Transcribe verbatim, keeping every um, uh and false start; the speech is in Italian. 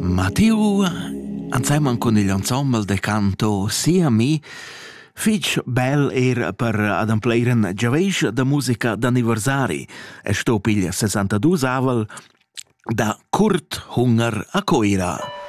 Matiu, insieme con l'ensemble de canto Sia mi, fitch bel era per adempleiren giaveisch da musica d'anniversari e sto piglia sessantadue avel da Kurt Hunger a Coira.